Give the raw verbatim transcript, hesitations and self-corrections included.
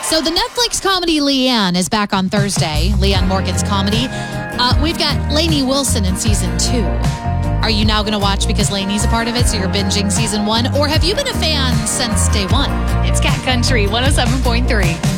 So the Netflix comedy Leanne is back on Thursday. Leanne Morgan's comedy. Uh, we've got Lainey Wilson in season two. Are you now going to watch because Lainey's a part of it, so you're binging season one? Or have you been a fan since day one? It's Cat Country one oh seven point three.